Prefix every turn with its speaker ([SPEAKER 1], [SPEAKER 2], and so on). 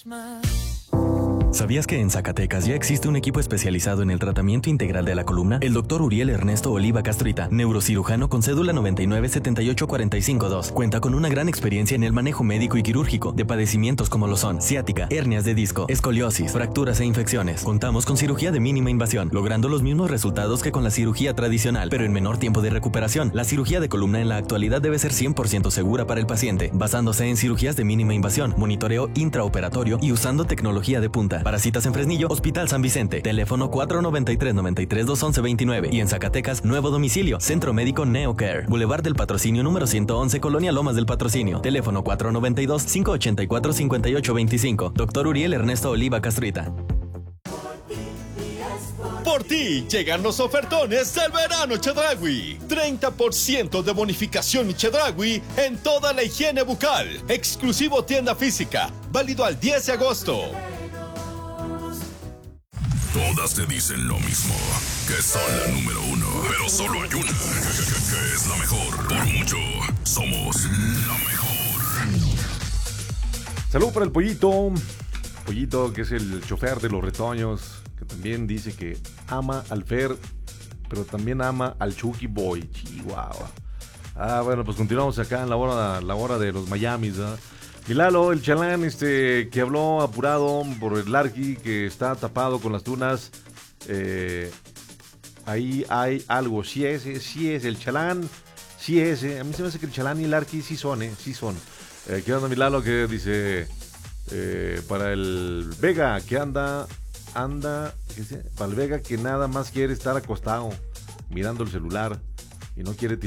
[SPEAKER 1] ¿Sabías que en Zacatecas ya existe un equipo especializado en el tratamiento integral de la columna? El Dr. Uriel Ernesto Oliva Castruita, neurocirujano con cédula 997845-2, cuenta con una gran experiencia en el manejo médico y quirúrgico de padecimientos como lo son ciática, hernias de disco, escoliosis, fracturas e infecciones. Contamos con cirugía de mínima invasión, logrando los mismos resultados que con la cirugía tradicional, pero en menor tiempo de recuperación. La cirugía de columna en la actualidad debe ser 100% segura para el paciente, basándose en cirugías de mínima invasión, monitoreo intraoperatorio y usando tecnología de punta. Para citas en Fresnillo, Hospital San Vicente, teléfono 493-93-211-29 y en Zacatecas, nuevo domicilio, Centro Médico NeoCare, Boulevard del Patrocinio número 111, Colonia Lomas del Patrocinio, teléfono 492-584-5825, Dr. Uriel Ernesto Oliva Castruita.
[SPEAKER 2] Por ti llegan los ofertones del verano Chedraui. 30% de bonificación Chedraui en toda la higiene bucal. Exclusivo tienda física, válido al 10 de agosto.
[SPEAKER 3] Todas te dicen lo mismo, que son la número uno, pero solo hay una, que es la mejor. Por mucho, somos la mejor.
[SPEAKER 4] Salud para el Pollito, que es el chofer de los retoños, que también dice que ama al Fer, pero también ama al Chucky Boy, Chihuahua. Bueno, pues continuamos acá en la hora de los Miamis, ¿eh? Milalo, el chalán que habló apurado por el Larky, que está tapado con las tunas. Ahí hay algo, sí es el chalán, sí es. A mí se me hace que el chalán y el Larky sí son. ¿Qué onda, Milalo? Que dice para el Vega, que anda, para el Vega que nada más quiere estar acostado mirando el celular y no quiere tirar